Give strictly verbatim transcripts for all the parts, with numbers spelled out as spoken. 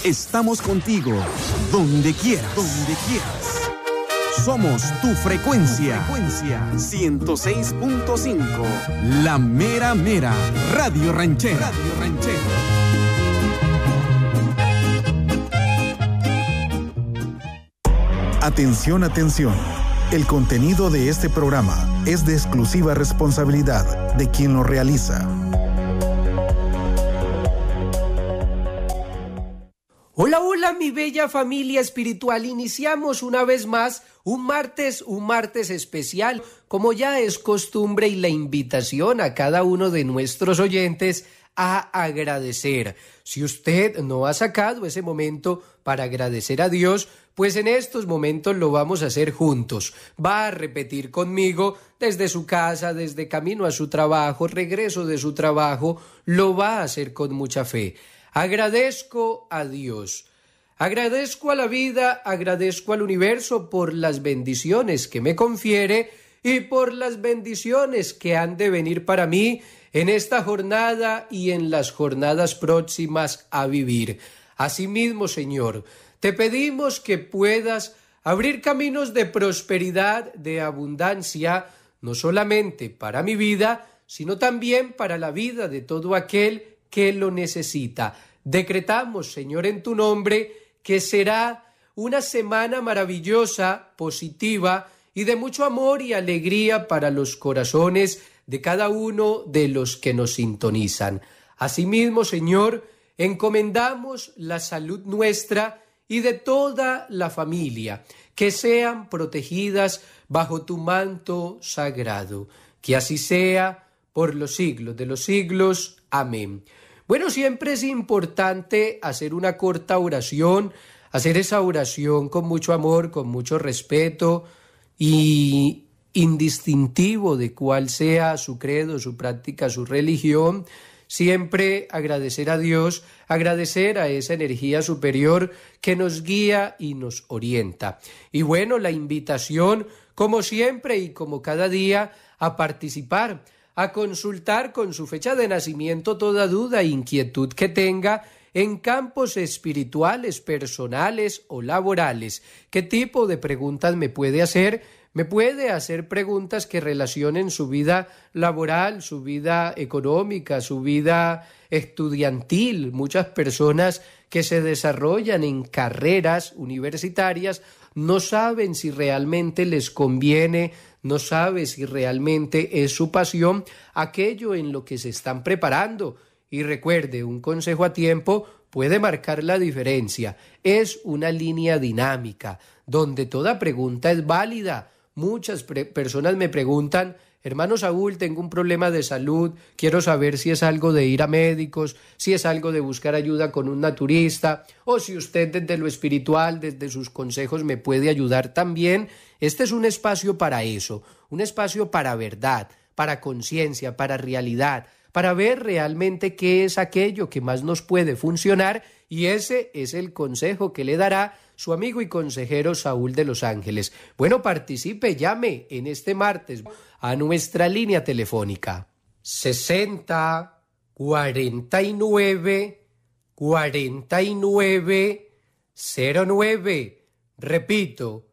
Estamos contigo, donde quieras, donde quieras. Somos tu frecuencia, tu frecuencia ciento seis punto cinco. La mera mera, Radio Ranchera. Radio Ranchera. Atención, atención. El contenido de este programa es de exclusiva responsabilidad de quien lo realiza. Hola, hola, mi bella familia espiritual. Iniciamos una vez más un martes, un martes especial, como ya es costumbre, y la invitación a cada uno de nuestros oyentes a agradecer. Si usted no ha sacado ese momento para agradecer a Dios, pues en estos momentos lo vamos a hacer juntos. Va a repetir conmigo desde su casa, desde camino a su trabajo, regreso de su trabajo, lo va a hacer con mucha fe. Agradezco a Dios, agradezco a la vida, agradezco al universo por las bendiciones que me confiere y por las bendiciones que han de venir para mí en esta jornada y en las jornadas próximas a vivir. Asimismo, Señor, te pedimos que puedas abrir caminos de prosperidad, de abundancia, no solamente para mi vida, sino también para la vida de todo aquel que lo necesita. Decretamos, Señor, en tu nombre, que será una semana maravillosa, positiva y de mucho amor y alegría para los corazones de cada uno de los que nos sintonizan. Asimismo, Señor, encomendamos la salud nuestra y de toda la familia, que sean protegidas bajo tu manto sagrado. Que así sea por los siglos de los siglos. Amén. Bueno, siempre es importante hacer una corta oración, hacer esa oración con mucho amor, con mucho respeto y indistintivo de cuál sea su credo, su práctica, su religión. Siempre agradecer a Dios, agradecer a esa energía superior que nos guía y nos orienta. Y bueno, la invitación, como siempre y como cada día, a participar, a consultar con su fecha de nacimiento toda duda e inquietud que tenga en campos espirituales, personales o laborales. ¿Qué tipo de preguntas me puede hacer? Me puede hacer preguntas que relacionen su vida laboral, su vida económica, su vida estudiantil. Muchas personas que se desarrollan en carreras universitarias no saben si realmente les conviene, no saben si realmente es su pasión aquello en lo que se están preparando. Y recuerde, un consejo a tiempo puede marcar la diferencia. Es una línea dinámica donde toda pregunta es válida. Muchas pre- personas me preguntan: hermano Saúl, tengo un problema de salud, quiero saber si es algo de ir a médicos, si es algo de buscar ayuda con un naturista, o si usted desde lo espiritual, desde sus consejos me puede ayudar también. Este es un espacio para eso, un espacio para verdad, para conciencia, para realidad, para ver realmente qué es aquello que más nos puede funcionar, y ese es el consejo que le dará su amigo y consejero Saúl de Los Ángeles. Bueno, participe, llame en este martes a nuestra línea telefónica sesenta, cuarenta y nueve, cuarenta y nueve, cero nueve. Repito,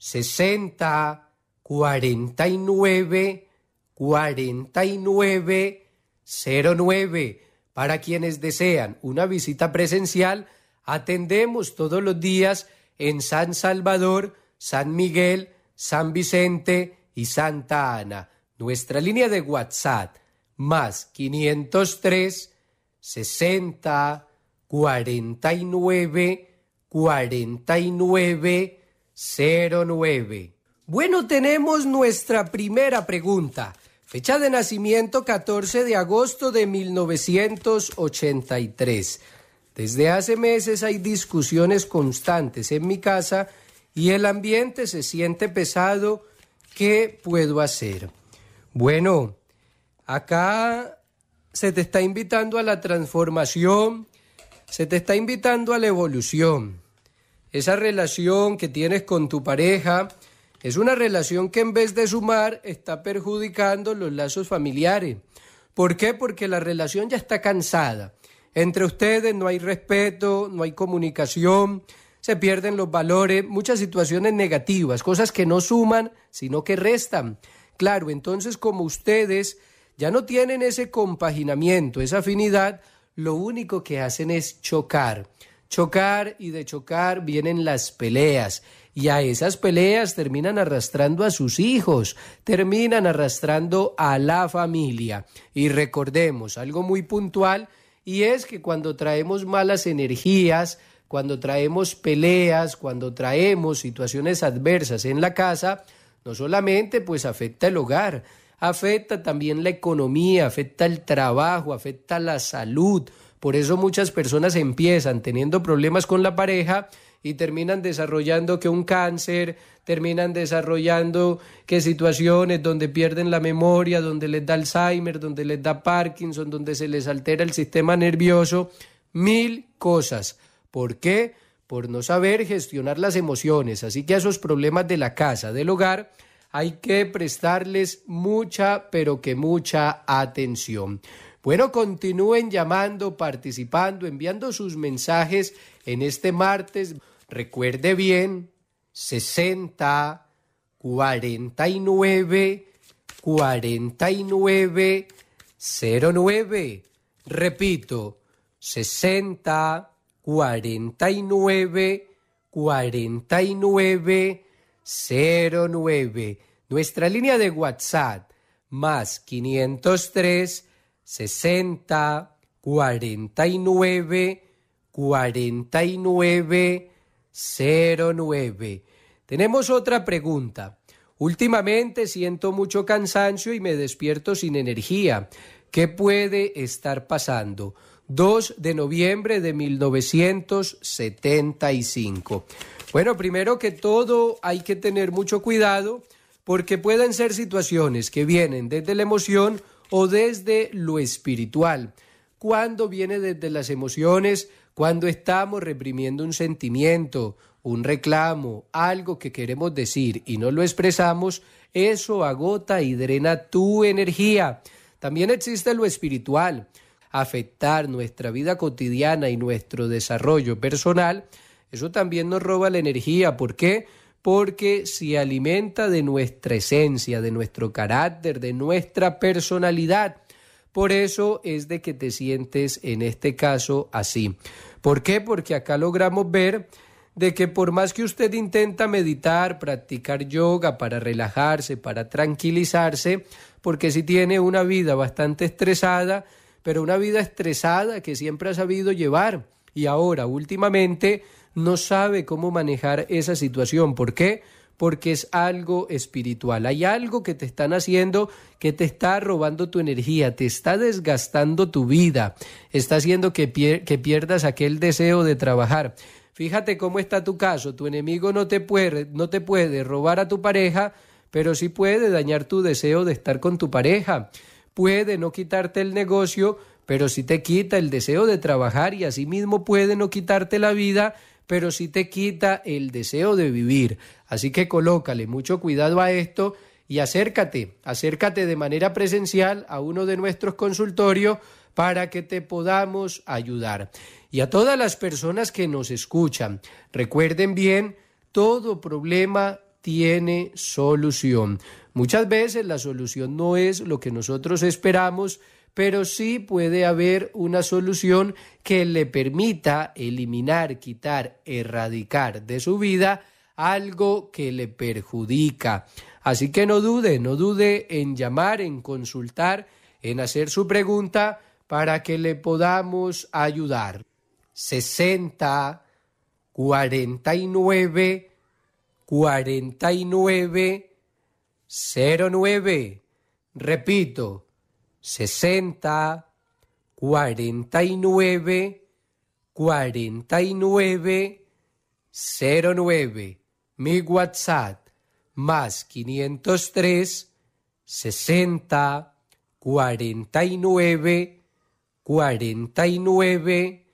sesenta, cuarenta y nueve, cuarenta y nueve, cero nueve. Para quienes desean una visita presencial, atendemos todos los días en San Salvador, San Miguel, San Vicente y Santa Ana. Nuestra línea de WhatsApp, más quinientos tres, sesenta, cuarenta y nueve, cuarenta y nueve, cero nueve. Bueno, tenemos nuestra primera pregunta. Fecha de nacimiento catorce de agosto de mil novecientos ochenta y tres. Desde hace meses hay discusiones constantes en mi casa y el ambiente se siente pesado. ¿Qué puedo hacer? Bueno, acá se te está invitando a la transformación, se te está invitando a la evolución. Esa relación que tienes con tu pareja es una relación que en vez de sumar está perjudicando los lazos familiares. ¿Por qué? Porque la relación ya está cansada. Entre ustedes no hay respeto, no hay comunicación, se pierden los valores, muchas situaciones negativas, cosas que no suman, sino que restan. Claro, entonces como ustedes ya no tienen ese compaginamiento, esa afinidad, lo único que hacen es chocar. Chocar, y de chocar vienen las peleas, y a esas peleas terminan arrastrando a sus hijos, terminan arrastrando a la familia. Y recordemos algo muy puntual, y es que cuando traemos malas energías, cuando traemos peleas, cuando traemos situaciones adversas en la casa, no solamente pues afecta el hogar, afecta también la economía, afecta el trabajo, afecta la salud. Por eso muchas personas empiezan teniendo problemas con la pareja y terminan desarrollando que un cáncer, terminan desarrollando que situaciones donde pierden la memoria, donde les da Alzheimer, donde les da Parkinson, donde se les altera el sistema nervioso, mil cosas. ¿Por qué? Por no saber gestionar las emociones. Así que a esos problemas de la casa, del hogar, hay que prestarles mucha, pero que mucha atención. Bueno, continúen llamando, participando, enviando sus mensajes en este martes. Recuerde bien, sesenta, cuarenta y nueve, cuarenta y nueve, cero nueve. Repito, sesenta, cuarenta y nueve, cuarenta y nueve, cero nueve. Nuestra línea de WhatsApp, más quinientos tres, sesenta, cuarenta y nueve, cuarenta y nueve, cero nueve. Tenemos otra pregunta. Últimamente siento mucho cansancio y me despierto sin energía. ¿Qué puede estar pasando? dos de noviembre de mil novecientos setenta y cinco. Bueno, primero que todo hay que tener mucho cuidado porque pueden ser situaciones que vienen desde la emoción o desde lo espiritual. Cuando viene desde las emociones, cuando estamos reprimiendo un sentimiento, un reclamo, algo que queremos decir y no lo expresamos, eso agota y drena tu energía. También existe lo espiritual. Afectar nuestra vida cotidiana y nuestro desarrollo personal, eso también nos roba la energía. ¿Por qué? Porque se alimenta de nuestra esencia, de nuestro carácter, de nuestra personalidad. Por eso es de que te sientes en este caso así. ¿Por qué? Porque acá logramos ver de que por más que usted intenta meditar, practicar yoga para relajarse, para tranquilizarse, porque si tiene una vida bastante estresada, pero una vida estresada que siempre ha sabido llevar y ahora últimamente no sabe cómo manejar esa situación. ¿Por qué? Porque es algo espiritual. Hay algo que te están haciendo que te está robando tu energía, te está desgastando tu vida, está haciendo que, pier- que pierdas aquel deseo de trabajar. Fíjate cómo está tu caso. Tu enemigo no te puede, no te puede robar a tu pareja, pero sí puede dañar tu deseo de estar con tu pareja. Puede no quitarte el negocio, pero sí te quita el deseo de trabajar, y asimismo puede no quitarte la vida, pero sí te quita el deseo de vivir. Así que colócale mucho cuidado a esto y acércate, acércate de manera presencial a uno de nuestros consultorios para que te podamos ayudar. Y a todas las personas que nos escuchan, recuerden bien, todo problema tiene solución. Muchas veces la solución no es lo que nosotros esperamos, pero sí puede haber una solución que le permita eliminar, quitar, erradicar de su vida algo que le perjudica. Así que no dude, no dude en llamar, en consultar, en hacer su pregunta para que le podamos ayudar. sesenta, cuarenta y nueve, cuarenta y nueve, cero nueve. Repito, sesenta, cuarenta y nueve, cuarenta y nueve, cero nueve. Mi WhatsApp, más quinientos tres, sesenta, cuarenta y nueve, cuarenta y nueve,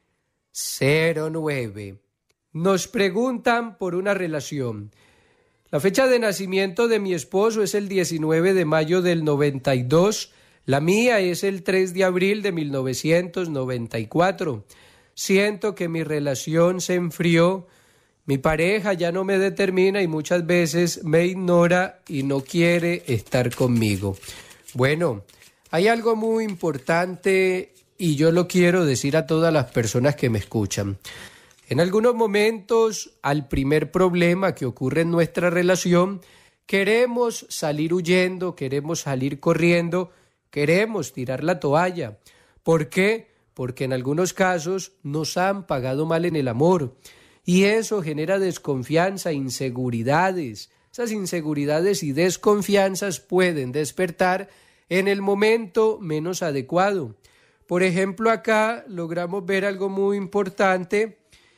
cero nueve. Nos preguntan por una relación. La fecha de nacimiento de mi esposo es el diecinueve de mayo del noventa y dos. La mía es el tres de abril de mil novecientos noventa y cuatro. Siento que mi relación se enfrió, mi pareja ya no me determina y muchas veces me ignora y no quiere estar conmigo. Bueno, hay algo muy importante y yo lo quiero decir a todas las personas que me escuchan. En algunos momentos, al primer problema que ocurre en nuestra relación, queremos salir huyendo, queremos salir corriendo, queremos tirar la toalla. ¿Por qué? Porque en algunos casos nos han pagado mal en el amor y eso genera desconfianza, inseguridades. Esas inseguridades y desconfianzas pueden despertar en el momento menos adecuado. Por ejemplo, acá logramos ver algo muy importante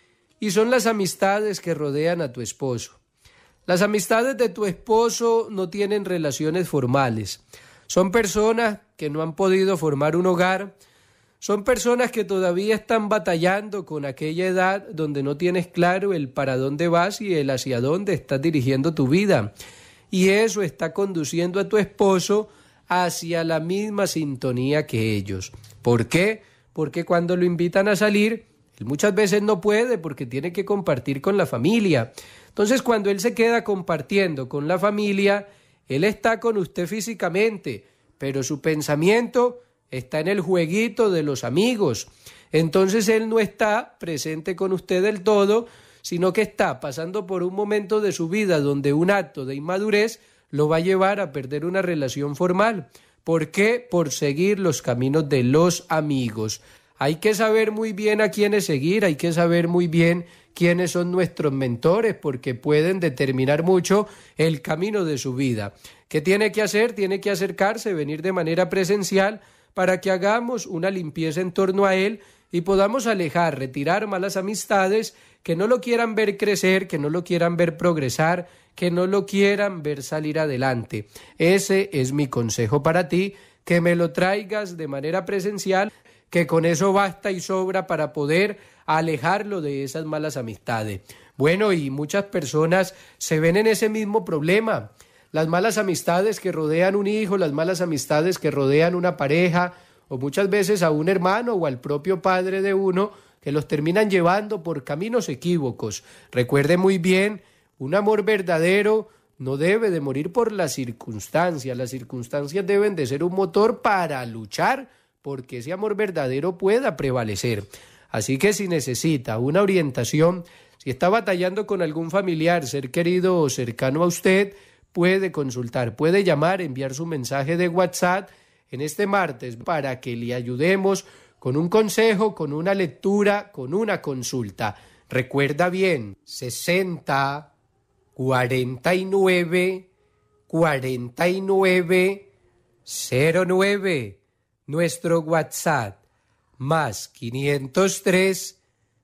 y son las amistades que rodean a tu esposo. Las amistades de tu esposo no tienen relaciones formales. Son personas que no han podido formar un hogar. Son personas que todavía están batallando con aquella edad donde no tienes claro el para dónde vas y el hacia dónde estás dirigiendo tu vida. Y eso está conduciendo a tu esposo hacia la misma sintonía que ellos. ¿Por qué? Porque cuando lo invitan a salir, él muchas veces no puede porque tiene que compartir con la familia. Entonces, cuando él se queda compartiendo con la familia, él está con usted físicamente, pero su pensamiento está en el jueguito de los amigos. Entonces, él no está presente con usted del todo, sino que está pasando por un momento de su vida donde un acto de inmadurez lo va a llevar a perder una relación formal. ¿Por qué? Por seguir los caminos de los amigos. Hay que saber muy bien a quiénes seguir, hay que saber muy bien quiénes son nuestros mentores, porque pueden determinar mucho el camino de su vida. ¿Qué tiene que hacer? Tiene que acercarse, venir de manera presencial para que hagamos una limpieza en torno a él y podamos alejar, retirar malas amistades que no lo quieran ver crecer, que no lo quieran ver progresar, que no lo quieran ver salir adelante. Ese es mi consejo para ti, que me lo traigas de manera presencial, que con eso basta y sobra para poder alejarlo de esas malas amistades. Bueno, y muchas personas se ven en ese mismo problema. Las malas amistades que rodean un hijo, las malas amistades que rodean una pareja, o muchas veces a un hermano o al propio padre de uno, que los terminan llevando por caminos equívocos. Recuerde muy bien, un amor verdadero no debe de morir por las circunstancias. Las circunstancias deben de ser un motor para luchar porque ese amor verdadero pueda prevalecer. Así que si necesita una orientación, si está batallando con algún familiar, ser querido o cercano a usted, puede consultar, puede llamar, enviar su mensaje de WhatsApp en este martes para que le ayudemos con un consejo, con una lectura, con una consulta. Recuerda bien, sesenta, cuarenta y nueve, cuarenta y nueve, cero nueve. Nuestro WhatsApp, más quinientos tres,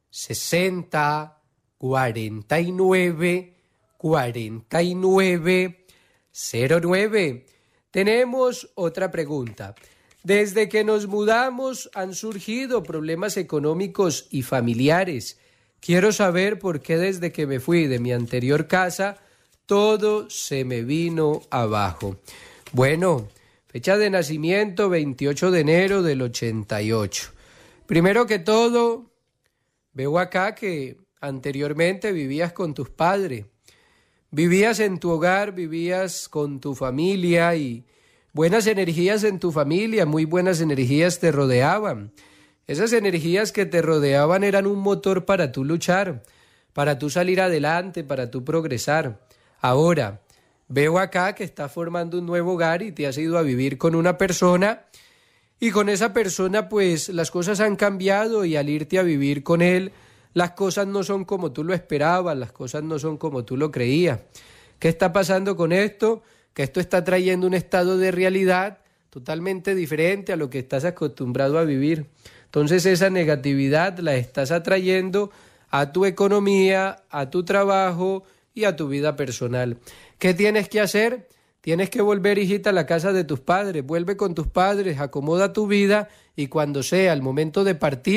sesenta, cuarenta y nueve, cuarenta y nueve, cero nueve. Tenemos otra pregunta. Desde que nos mudamos han surgido problemas económicos y familiares. Quiero saber por qué desde que me fui de mi anterior casa todo se me vino abajo. Bueno, fecha de nacimiento veintiocho de enero del ochenta y ocho. Primero que todo, veo acá que anteriormente vivías con tus padres. Vivías en tu hogar, vivías con tu familia y buenas energías en tu familia, muy buenas energías te rodeaban. Esas energías que te rodeaban eran un motor para tú luchar, para tú salir adelante, para tú progresar. Ahora, veo acá que estás formando un nuevo hogar y te has ido a vivir con una persona y con esa persona pues las cosas han cambiado y al irte a vivir con él las cosas no son como tú lo esperabas, las cosas no son como tú lo creías. ¿Qué está pasando con esto? Que esto está trayendo un estado de realidad totalmente diferente a lo que estás acostumbrado a vivir. Entonces esa negatividad la estás atrayendo a tu economía, a tu trabajo y a tu vida personal. ¿Qué tienes que hacer? Tienes que volver, hijita, a la casa de tus padres. Vuelve con tus padres, acomoda tu vida y cuando sea el momento de partir,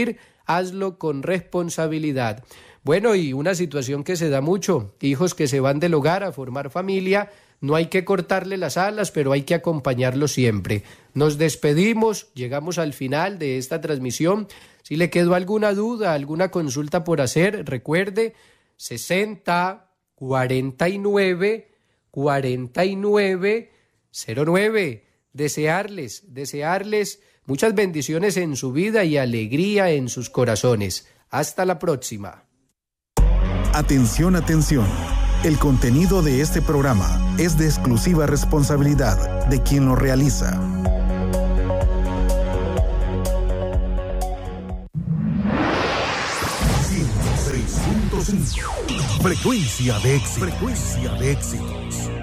hazlo con responsabilidad. Bueno, y una situación que se da mucho, hijos que se van del hogar a formar familia, no hay que cortarle las alas, pero hay que acompañarlos siempre. Nos despedimos, llegamos al final de esta transmisión. Si le quedó alguna duda, alguna consulta por hacer, recuerde sesenta, cuarenta y nueve, cuarenta y nueve, cero nueve. Desearles, desearles muchas bendiciones en su vida y alegría en sus corazones. Hasta la próxima. Atención, atención. El contenido de este programa es de exclusiva responsabilidad de quien lo realiza. ciento seis punto cinco. Frecuencia de éxito. Frecuencia de éxitos.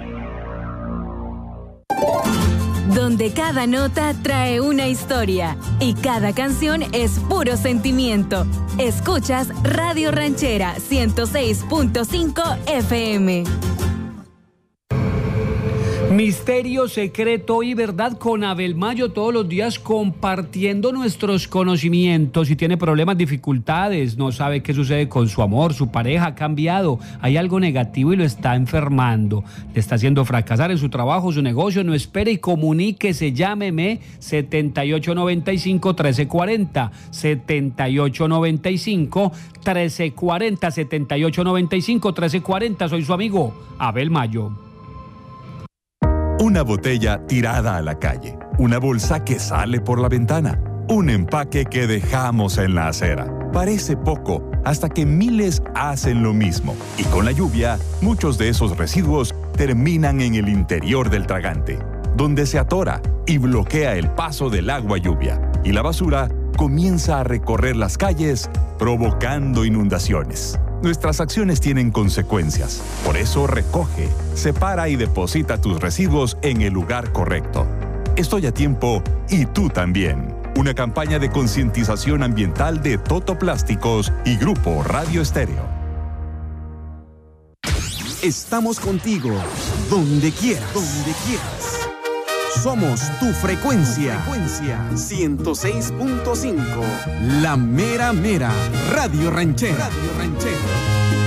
Donde cada nota trae una historia y cada canción es puro sentimiento. Escuchas Radio Ranchera ciento seis punto cinco F M. Misterio, secreto y verdad con Abel Mayo, todos los días compartiendo nuestros conocimientos. Si tiene problemas, dificultades, no sabe qué sucede con su amor, su pareja ha cambiado, hay algo negativo y lo está enfermando, le está haciendo fracasar en su trabajo, su negocio, no espere y comuníquese, llámeme setenta y ocho noventa y cinco, trece cuarenta, setenta y ocho noventa y cinco, trece cuarenta, setenta y ocho noventa y cinco, trece cuarenta, soy su amigo Abel Mayo. Una botella tirada a la calle, una bolsa que sale por la ventana, un empaque que dejamos en la acera. Parece poco, hasta que miles hacen lo mismo. Y con la lluvia, muchos de esos residuos terminan en el interior del tragante, donde se atora y bloquea el paso del agua lluvia. Y la basura comienza a recorrer las calles, provocando inundaciones. Nuestras acciones tienen consecuencias. Por eso recoge, separa y deposita tus residuos en el lugar correcto. Estoy a tiempo y tú también. Una campaña de concientización ambiental de Toto Plásticos y Grupo Radio Estéreo. Estamos contigo, donde quieras, donde quieras. Somos tu frecuencia, frecuencia ciento seis punto cinco. La mera mera, Radio Ranchera. Radio Ranchera.